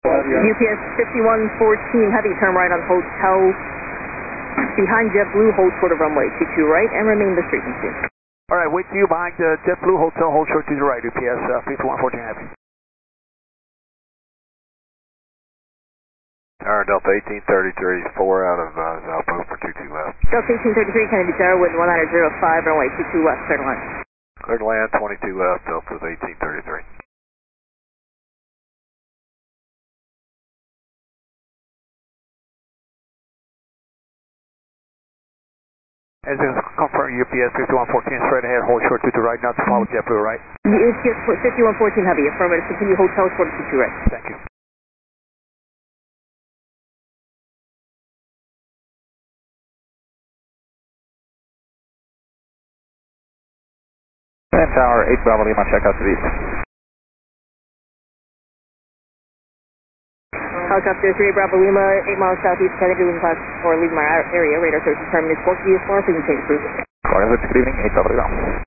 UPS 5114 Heavy, turn right on hotel. Behind JetBlue, hold short of runway 22 right and remain this frequency. Alright, wait to you behind JetBlue Hotel, hold short to the right, UPS 5114 Heavy. Tower Delta 1833, 4 out of Zalpo for 22 left. Delta 1833, Kennedy Tower with 1905, runway 22 left, clear to land. Clear to land, 22 left, Delta 1833. As is confirm UPS 5114 straight ahead, hold short to the right, not to follow JetBlue, right? UPS 5114 Heavy, affirmative, continue hotel short of 22 right. Thank you. And Tower 8 Bravo Lima, check out to the east. Helicopter 3 Bravo Lima, 8 miles southeast, Kennedy, wind class 4, leaving my area, radar search terminus 4 key is 4, presentation approved. Good evening, 8 Bravo Lima.